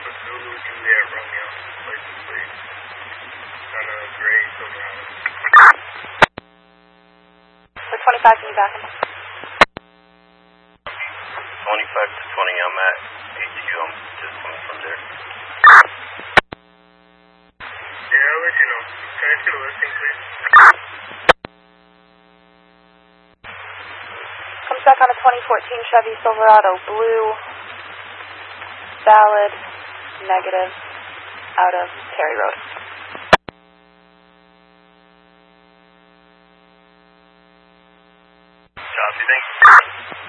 Alpha Zulu Juliet Romeo. License plate. On a gray Silverado. For 25, can you back him? 25 to 20, I'm at HQ. I'm just coming from there. Yeah, I'll let you know. Can I see the listing, please? Comes back on a 2014 Chevy Silverado, blue, valid, negative, out of Terry Road.